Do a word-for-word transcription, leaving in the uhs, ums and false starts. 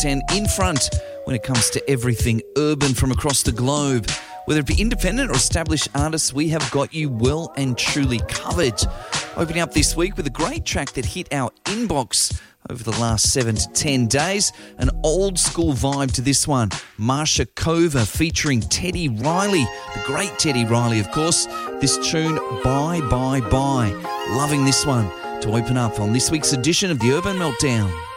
ten in front when it comes to everything urban from across the globe. Whether it be independent or established artists, we have got you well and truly covered. Opening up this week with a great track that hit our inbox over the last seven to ten days. An old school vibe to this one. Marsha Kova featuring Teddy Riley, the great Teddy Riley, of course. This tune, Bye Bye Bye. Loving this one to open up on this week's edition of the Urban Meltdown.